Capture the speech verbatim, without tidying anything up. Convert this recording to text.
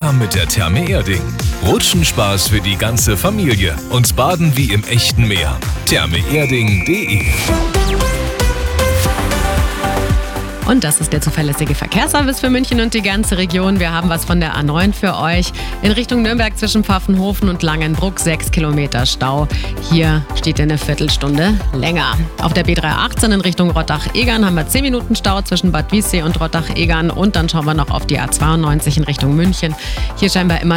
Gemeinsam mit der Therme Erding. Rutschenspaß für die ganze Familie und Baden wie im echten Meer. therme erding punkt de. Und das ist der zuverlässige Verkehrsservice für München und die ganze Region. Wir haben was von der A neun für euch. In Richtung Nürnberg zwischen Pfaffenhofen und Langenbruck sechs Kilometer Stau. Hier steht ihr eine Viertelstunde länger. Auf der B dreihundertachtzehn in Richtung Rottach-Egern haben wir zehn Minuten Stau zwischen Bad Wiessee und Rottach-Egern. Und dann schauen wir noch auf die A zweiundneunzig in Richtung München. Hier scheinbar immer